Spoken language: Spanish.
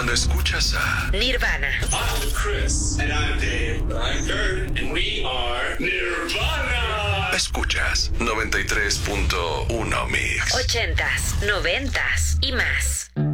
cuando escuchas a Nirvana. I'm Chris. And I'm Dave. I'm Kurt. And we are Nirvana. Escuchas 93.1 Mix. 80s, 90s y más.